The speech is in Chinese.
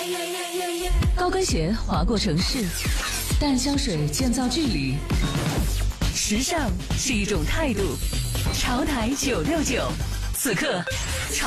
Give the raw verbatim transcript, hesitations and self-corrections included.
高跟鞋划过城市，淡香水建造距离。时尚是一种态度。潮台九六九，此刻。